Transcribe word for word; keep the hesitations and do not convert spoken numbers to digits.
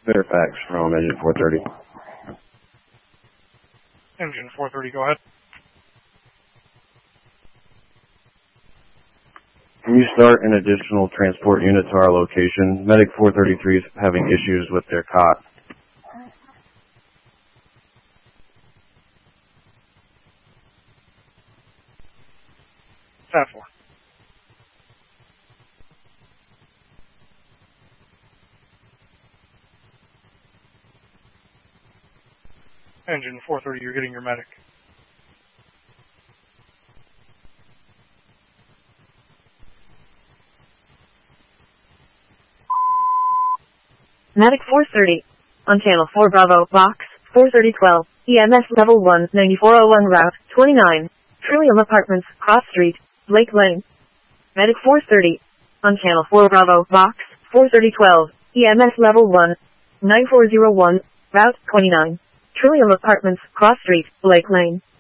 Fairfax from Engine four thirty. Engine four thirty, go ahead. Can you start an additional transport unit to our location? Medic four thirty-three is having issues with their cot. Sat four. Engine four thirty, you're getting your medic. Medic four thirty. On channel four Bravo, box, four thirty twelve, E M S level one, ninety-four oh one route, twenty-nine, Trillium Apartments, Cross Street, Blake Lane. Medic four thirty. On channel four Bravo, box, four thirty twelve, E M S level one, nine four oh one, route twenty-nine, Trillium Apartments, Cross Street, Blake Lane.